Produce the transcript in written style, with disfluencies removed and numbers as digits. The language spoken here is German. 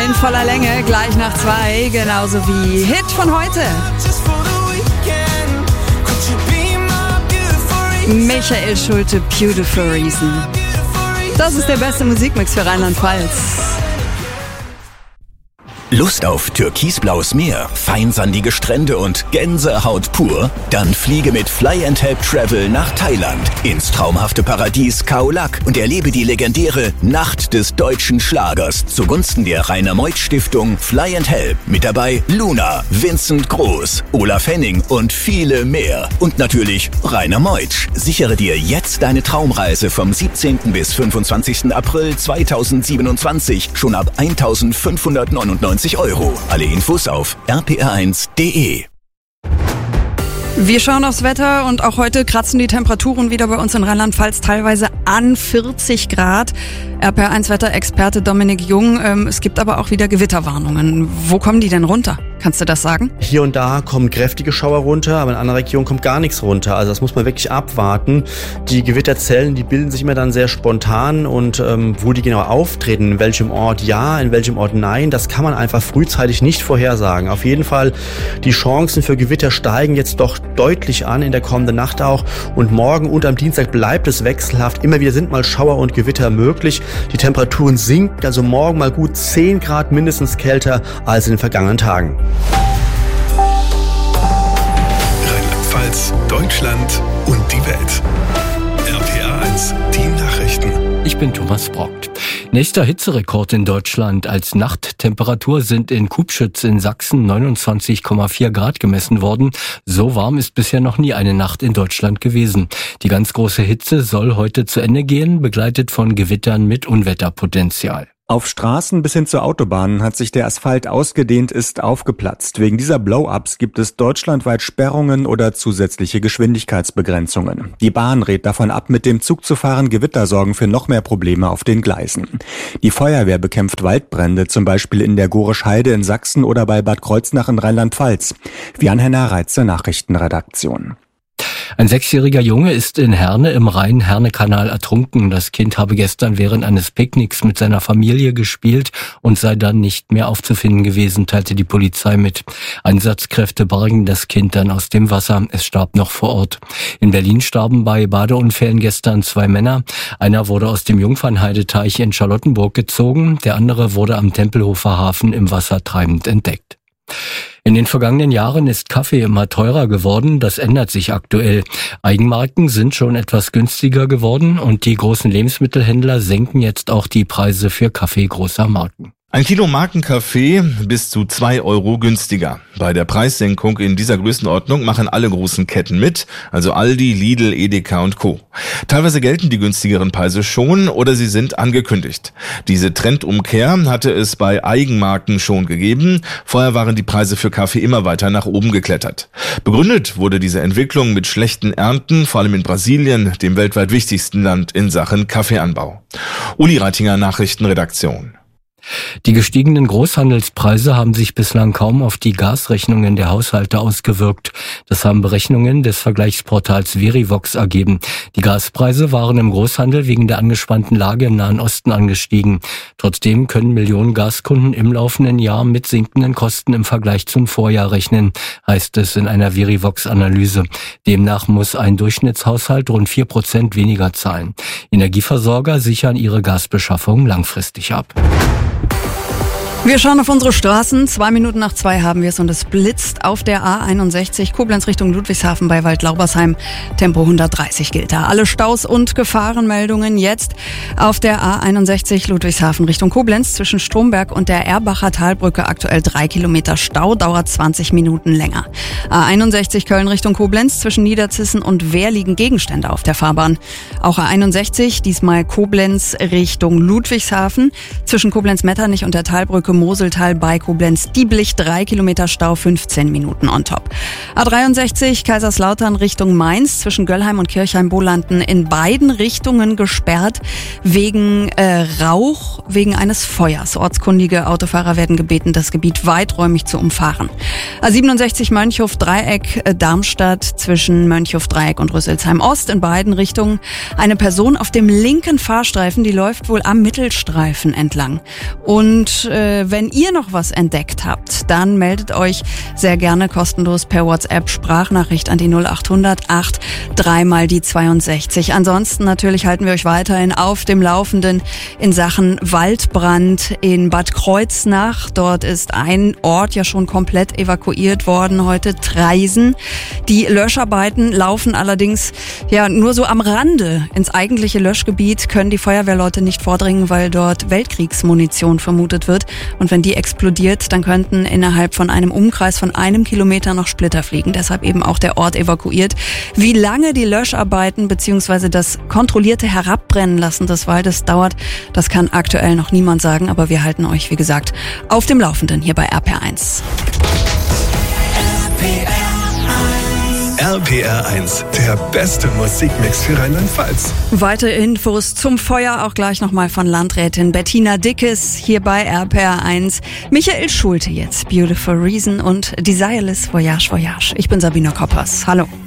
in voller Länge, gleich nach 2, genauso wie Hit von heute. Michael Schulte, Beautiful Reason. Das ist der beste Musikmix für Rheinland-Pfalz. Lust auf türkisblaues Meer, feinsandige Strände und Gänsehaut pur? Dann fliege mit Fly & Help Travel nach Thailand ins traumhafte Paradies Khao Lak und erlebe die legendäre Nacht des deutschen Schlagers zugunsten der Rainer-Meuth-Stiftung Fly & Help. Mit dabei Luna, Vincent Groß, Olaf Henning und viele mehr. Und natürlich Rainer Meuth. Sichere dir jetzt deine Traumreise vom 17. bis 25. April 2027 schon ab 1.599 €. Alle Infos auf rpr1.de. Wir schauen aufs Wetter und auch heute kratzen die Temperaturen wieder bei uns in Rheinland-Pfalz teilweise an 40 Grad. RPR1-Wetterexperte Dominik Jung, es gibt aber auch wieder Gewitterwarnungen. Wo kommen die denn runter? Kannst du das sagen? Hier und da kommen kräftige Schauer runter, aber in anderen Regionen kommt gar nichts runter. Also das muss man wirklich abwarten. Die Gewitterzellen, die bilden sich immer dann sehr spontan und wo die genau auftreten, in welchem Ort ja, in welchem Ort nein, das kann man einfach frühzeitig nicht vorhersagen. Auf jeden Fall, die Chancen für Gewitter steigen jetzt doch deutlich an in der kommenden Nacht auch und morgen und am Dienstag bleibt es wechselhaft. Immer wieder sind mal Schauer und Gewitter möglich. Die Temperaturen sinken, also morgen mal gut 10 Grad mindestens kälter als in den vergangenen Tagen. Rheinland-Pfalz, Deutschland und die Welt. RPR1, die Nachrichten. Ich bin Thomas Brockt. Nächster Hitzerekord in Deutschland. Als Nachttemperatur sind in Kubschütz in Sachsen 29,4 Grad gemessen worden. So warm ist bisher noch nie eine Nacht in Deutschland gewesen. Die ganz große Hitze soll heute zu Ende gehen, begleitet von Gewittern mit Unwetterpotenzial. Auf Straßen bis hin zur Autobahn hat sich der Asphalt ausgedehnt, ist aufgeplatzt. Wegen dieser Blow-ups gibt es deutschlandweit Sperrungen oder zusätzliche Geschwindigkeitsbegrenzungen. Die Bahn rät davon ab, mit dem Zug zu fahren. Gewitter sorgen für noch mehr Probleme auf den Gleisen. Die Feuerwehr bekämpft Waldbrände, zum Beispiel in der Gorisch Heide in Sachsen oder bei Bad Kreuznach in Rheinland-Pfalz. Wie Anhenna Reitz der Nachrichtenredaktion. Ein 6-jähriger Junge ist in Herne im Rhein-Herne-Kanal ertrunken. Das Kind habe gestern während eines Picknicks mit seiner Familie gespielt und sei dann nicht mehr aufzufinden gewesen, teilte die Polizei mit. Einsatzkräfte bargen das Kind dann aus dem Wasser. Es starb noch vor Ort. In Berlin starben bei Badeunfällen gestern 2 Männer. Einer wurde aus dem Jungfernheideteich in Charlottenburg gezogen. Der andere wurde am Tempelhofer Hafen im Wasser treibend entdeckt. In den vergangenen Jahren ist Kaffee immer teurer geworden. Das ändert sich aktuell. Eigenmarken sind schon etwas günstiger geworden und die großen Lebensmittelhändler senken jetzt auch die Preise für Kaffee großer Marken. Ein Kilo Markenkaffee bis zu 2 € günstiger. Bei der Preissenkung in dieser Größenordnung machen alle großen Ketten mit, also Aldi, Lidl, Edeka und Co. Teilweise gelten die günstigeren Preise schon oder sie sind angekündigt. Diese Trendumkehr hatte es bei Eigenmarken schon gegeben. Vorher waren die Preise für Kaffee immer weiter nach oben geklettert. Begründet wurde diese Entwicklung mit schlechten Ernten, vor allem in Brasilien, dem weltweit wichtigsten Land in Sachen Kaffeeanbau. Uli Reitinger, Nachrichtenredaktion. Die gestiegenen Großhandelspreise haben sich bislang kaum auf die Gasrechnungen der Haushalte ausgewirkt. Das haben Berechnungen des Vergleichsportals Verivox ergeben. Die Gaspreise waren im Großhandel wegen der angespannten Lage im Nahen Osten angestiegen. Trotzdem können Millionen Gaskunden im laufenden Jahr mit sinkenden Kosten im Vergleich zum Vorjahr rechnen, heißt es in einer Verivox-Analyse. Demnach muss ein Durchschnittshaushalt rund 4% weniger zahlen. Energieversorger sichern ihre Gasbeschaffung langfristig ab. Wir schauen auf unsere Straßen. 2 Minuten nach 2 haben wir es und es blitzt auf der A61 Koblenz Richtung Ludwigshafen bei Waldlaubersheim. Tempo 130 gilt da. Alle Staus und Gefahrenmeldungen jetzt auf der A61 Ludwigshafen Richtung Koblenz zwischen Stromberg und der Erbacher Talbrücke. Aktuell 3 Kilometer Stau, dauert 20 Minuten länger. A61 Köln Richtung Koblenz zwischen Niederzissen und Wehr liegen Gegenstände auf der Fahrbahn. Auch A61, diesmal Koblenz Richtung Ludwigshafen zwischen Koblenz-Metternich und der Talbrücke Moseltal bei Koblenz-Dieblich, 3 Kilometer Stau, 15 Minuten on top. A63 Kaiserslautern Richtung Mainz zwischen Göllheim und Kirchheim-Bolanden in beiden Richtungen gesperrt wegen Rauch, wegen eines Feuers. Ortskundige Autofahrer werden gebeten, das Gebiet weiträumig zu umfahren. A67 Mönchhof-Dreieck Darmstadt zwischen Mönchhof-Dreieck und Rüsselsheim-Ost in beiden Richtungen. Eine Person auf dem linken Fahrstreifen, die läuft wohl am Mittelstreifen entlang und wenn ihr noch was entdeckt habt, dann meldet euch sehr gerne kostenlos per WhatsApp Sprachnachricht an die 0800 8 3 mal die 62. Ansonsten natürlich halten wir euch weiterhin auf dem Laufenden in Sachen Waldbrand in Bad Kreuznach. Dort ist ein Ort ja schon komplett evakuiert worden heute, Traisen. Die Löscharbeiten laufen allerdings ja nur so am Rande. Ins eigentliche Löschgebiet können die Feuerwehrleute nicht vordringen, weil dort Weltkriegsmunition vermutet wird. Und wenn die explodiert, dann könnten innerhalb von einem Umkreis von 1 Kilometer noch Splitter fliegen. Deshalb eben auch der Ort evakuiert. Wie lange die Löscharbeiten bzw. das kontrollierte Herabbrennen lassen des Waldes dauert, das kann aktuell noch niemand sagen. Aber wir halten euch, wie gesagt, auf dem Laufenden hier bei RPR1. RPR1, der beste Musikmix für Rheinland-Pfalz. Weitere Infos zum Feuer auch gleich nochmal von Landrätin Bettina Dickes hier bei RPR1. Michael Schulte jetzt, Beautiful Reason und Desireless Voyage Voyage. Ich bin Sabina Koppers. Hallo.